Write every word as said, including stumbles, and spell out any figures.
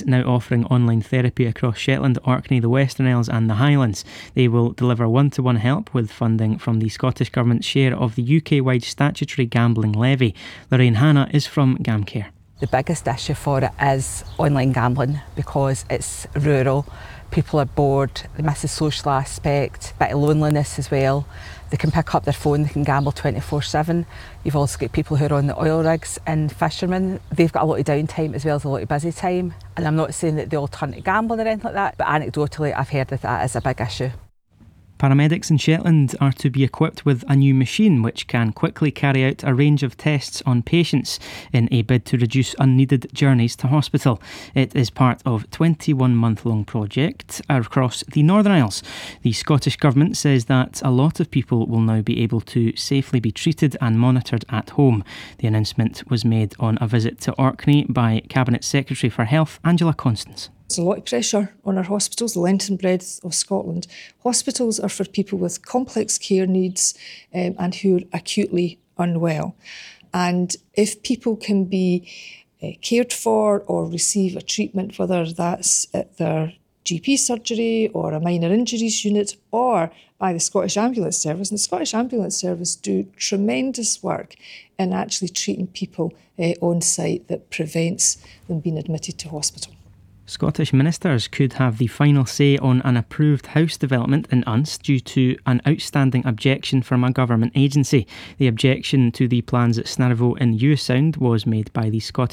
now offering online therapy across Shetland, Orkney, the Western Isles and the Highlands. They will deliver one-to-one help with funding from the Scottish Government's share of the U K-wide statutory gambling levy. Lorraine Hanna is from GamCare. The biggest issue for it is online gambling because it's rural. People are bored, they miss the social aspect, a bit of loneliness as well. They can pick up their phone, they can gamble twenty-four seven. You've also got people who are on the oil rigs and fishermen. They've got a lot of downtime as well as a lot of busy time. And I'm not saying that they all turn to gambling or anything like that, but anecdotally I've heard that that is a big issue. Paramedics in Shetland are to be equipped with a new machine which can quickly carry out a range of tests on patients in a bid to reduce unneeded journeys to hospital. It is part of a twenty-one month long project across the Northern Isles. The Scottish Government says that a lot of people will now be able to safely be treated and monitored at home. The announcement was made on a visit to Orkney by Cabinet Secretary for Health, Angela Constance. There's a lot of pressure on our hospitals, the length and breadth of Scotland. Hospitals are for people with complex care needs um, and who are acutely unwell. And if people can be uh, cared for or receive a treatment, whether that's at their G P surgery or a minor injuries unit or by the Scottish Ambulance Service, and the Scottish Ambulance Service do tremendous work in actually treating people uh, on site that prevents them being admitted to hospital. Scottish ministers could have the final say on an approved house development in Unst due to an outstanding objection from a government agency. The objection to the plans at Snarvo in Usound was made by the Scottish